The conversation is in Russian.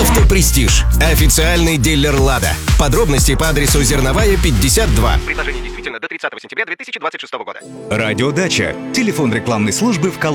Автопрестиж. Официальный дилер «Лада». Подробности по адресу Зерновая, 52. Предложение действительно до 30 сентября 2026 года. Радиодача. Телефон рекламной службы в Коломне.